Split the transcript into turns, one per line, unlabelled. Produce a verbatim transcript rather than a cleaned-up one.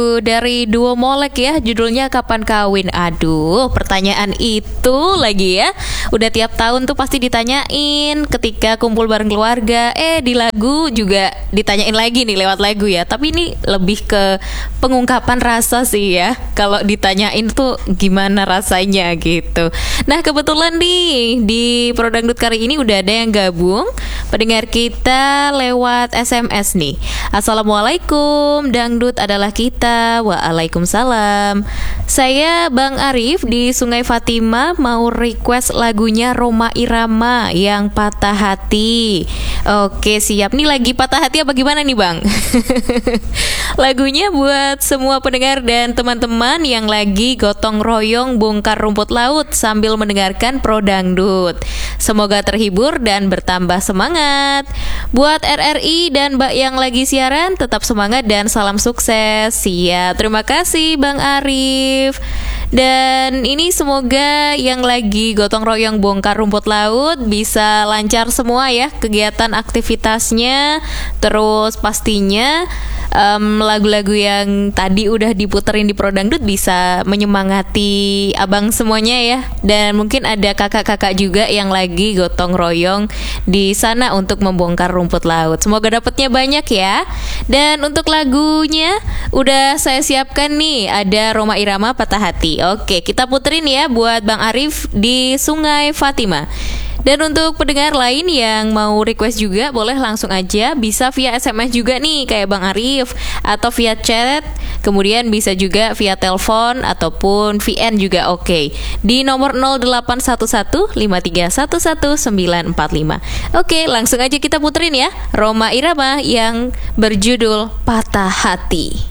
Dari Duo Molek ya, judulnya Kapan Kawin. Aduh, pertanyaan itu lagi ya. Udah tiap tahun tuh pasti ditanyain ketika kumpul bareng keluarga. Eh, di lagu juga ditanyain lagi nih lewat lagu ya. Tapi ini lebih ke pengungkapan rasa sih ya. Kalau ditanyain tuh gimana rasanya gitu. Nah, kebetulan nih di Pro Dangdut kali ini udah ada yang gabung, pendengar kita lewat S M S nih. Assalamualaikum, dangdut adalah kita. Waalaikumsalam. Saya Bang Arif di Sungai Fatima mau request lagunya Rhoma Irama yang Patah Hati. Oke, siap. Nih lagi patah hati apa gimana nih Bang? Lagunya buat semua pendengar dan teman-teman yang lagi gotong royong bongkar rumput laut sambil mendengarkan Pro Dangdut. Semoga terhibur dan bertambah semangat. Buat R R I dan Mbak yang lagi siaran, tetap semangat dan salam sukses. Siap, terima kasih Bang Arif. Dan ini semoga yang lagi gotong royong bongkar rumput laut bisa lancar semua ya kegiatan aktivitasnya. Terus pastinya um, lagu-lagu yang tadi udah diputerin di Pro Dangdut bisa menyemangati abang semuanya ya. Dan mungkin ada kakak-kakak juga yang lagi gotong royong di sana untuk membongkar rumput laut. Semoga dapatnya banyak ya. Dan untuk lagunya udah saya siapkan nih, ada Rhoma Irama Patah Hati. Oke, kita puterin ya buat Bang Arif di Sungai Fatima. Dan untuk pendengar lain yang mau request juga, boleh langsung aja, bisa via S M S juga nih kayak Bang Arif, atau via chat, kemudian bisa juga via telepon ataupun V N juga oke okay. Di nomor nol delapan satu satu lima tiga satu satu sembilan empat lima. Oke, langsung aja kita puterin ya Rhoma Irama yang berjudul Patah Hati.